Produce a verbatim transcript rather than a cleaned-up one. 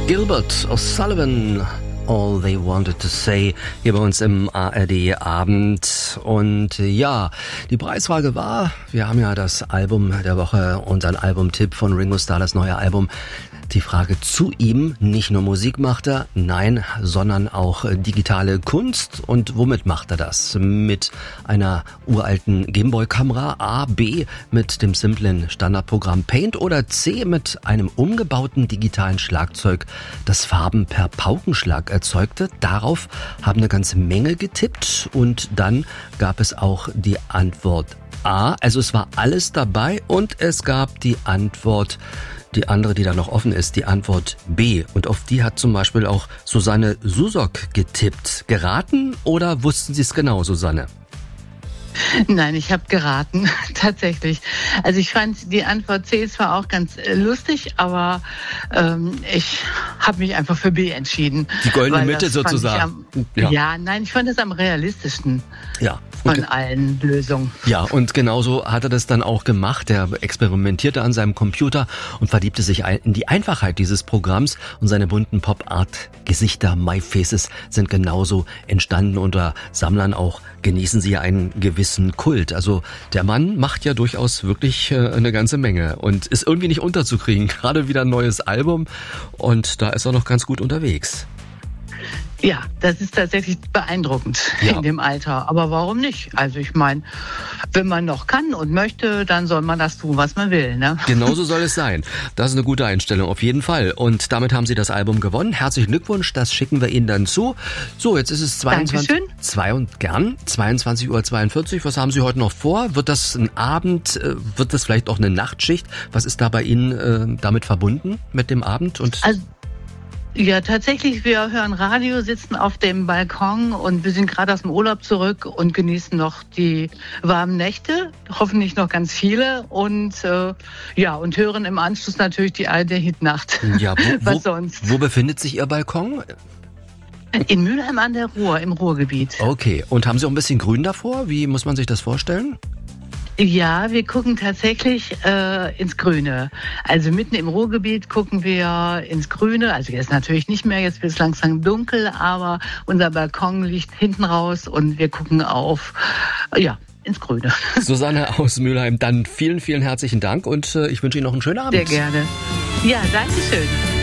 Gilbert O'Sullivan, All They Wanted to Say, hier bei uns im A R D-Abend. Und ja, die Preisfrage war, wir haben ja das Album der Woche, unseren Albumtipp von Ringo Starr, das neue Album. Die Frage zu ihm, nicht nur Musik macht er, nein, sondern auch digitale Kunst. Und womit macht er das? Mit einer uralten Gameboy-Kamera, A, B, mit dem simplen Standardprogramm Paint oder C, mit einem umgebauten digitalen Schlagzeug, das Farben per Paukenschlag erzeugte. Darauf haben eine ganze Menge getippt und dann gab es auch die Antwort A. Also es war alles dabei und es gab die Antwort Die andere, die da noch offen ist, die Antwort B. Und auf die hat zum Beispiel auch Susanne Susok getippt. Geraten oder wussten Sie es genau, Susanne? Nein, ich habe geraten, tatsächlich. Also ich fand die Antwort C zwar auch ganz lustig, aber ähm, ich habe mich einfach für B entschieden. Die goldene Mitte sozusagen. Am, ja. ja, nein, ich fand das am realistischsten. Ja. Von allen Lösungen. Ja, und genauso hat er das dann auch gemacht. Er experimentierte an seinem Computer und verliebte sich in die Einfachheit dieses Programms. Und seine bunten Pop-Art-Gesichter, My Faces, sind genauso entstanden. Unter Sammlern auch genießen sie einen gewissen Kult. Also der Mann macht ja durchaus wirklich äh, eine ganze Menge und ist irgendwie nicht unterzukriegen. Gerade wieder ein neues Album und da ist er noch ganz gut unterwegs. Ja, das ist tatsächlich beeindruckend ja. in dem Alter. Aber warum nicht? Also ich meine, wenn man noch kann und möchte, dann soll man das tun, was man will. Ne? Genauso soll es sein. Das ist eine gute Einstellung, auf jeden Fall. Und damit haben Sie das Album gewonnen. Herzlichen Glückwunsch, das schicken wir Ihnen dann zu. So, jetzt ist es zweiundzwanzig, zwei und gern, zweiundzwanzig Uhr zweiundvierzig. Was haben Sie heute noch vor? Wird das ein Abend? Wird das vielleicht auch eine Nachtschicht? Was ist da bei Ihnen äh, damit verbunden mit dem Abend? Und also Ja, tatsächlich, wir hören Radio, sitzen auf dem Balkon und wir sind gerade aus dem Urlaub zurück und genießen noch die warmen Nächte, hoffentlich noch ganz viele und äh, ja, und hören im Anschluss natürlich die alte Hitnacht. Ja, wo, Was wo, sonst? Wo befindet sich Ihr Balkon? In Mülheim an der Ruhr, im Ruhrgebiet. Okay, und haben Sie auch ein bisschen Grün davor? Wie muss man sich das vorstellen? Ja, wir gucken tatsächlich äh, ins Grüne. Also mitten im Ruhrgebiet gucken wir ins Grüne. Also jetzt natürlich nicht mehr, jetzt wird es langsam dunkel, aber unser Balkon liegt hinten raus und wir gucken auf, äh, ja, ins Grüne. Susanne aus Mülheim, dann vielen, vielen herzlichen Dank und äh, ich wünsche Ihnen noch einen schönen Abend. Sehr gerne. Ja, danke schön.